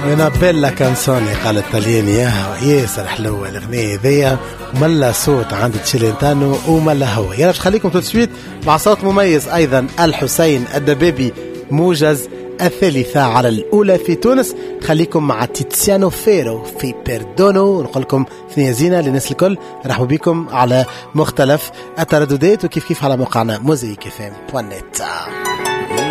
وانا بيلا كانسوني قال الطلياني ياسر حلوه الاغنيه ذي وملا صوت عند تشيلنتانو وملا هو. يلا خليكم تسويت مع صوت مميز ايضا الحسين الدبابي موجز الثالثة على الأولى في تونس. خليكم مع تيتسيانو فيرو في بيردونو. نقول لكم ثنية زينة للناس الكل. رحبوا بكم على مختلف الترددات وكيف كيف على موقعنا موزيك FM.net.